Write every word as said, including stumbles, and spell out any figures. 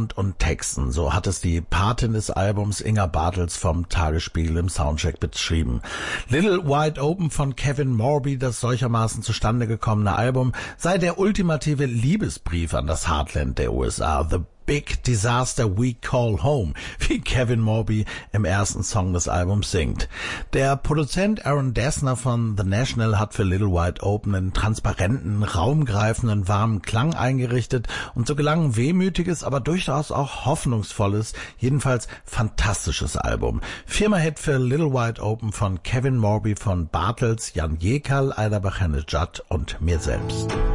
Sound und Texten. So hat es die Patin des Albums Inga Bartels vom Tagesspiegel im Soundcheck beschrieben. Little Wide Open von Kevin Morby, das solchermaßen zustande gekommene Album, sei der ultimative Liebesbrief an das Heartland der U S A. The Big Disaster We Call Home, wie Kevin Morby im ersten Song des Albums singt. Der Produzent Aaron Dessner von The National hat für Little Wide Open einen transparenten, raumgreifenden, warmen Klang eingerichtet und so gelang ein wehmütiges, aber durchaus auch hoffnungsvolles, jedenfalls fantastisches Album. Firma-Hit für Little Wide Open von Kevin Morby, von Bartels, Jan Jekal, Aida Bachanejad und mir selbst.